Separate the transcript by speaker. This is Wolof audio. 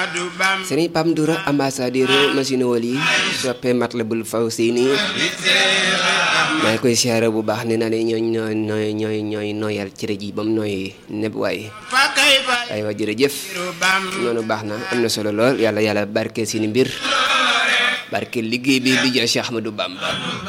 Speaker 1: Sëriñ Pam Doura ambassadeur machine wali soppe Matlabul Fawzeyni maa ngi koy siyaare bu baax ne naa ne ñooy nooyal cere ji ba mu nooy neb waay aywa jërëjëf noonu baax na am na solo lool yàlla barke seeni mbir barke liggéey bi ja Cheikh Ahmadou Bamba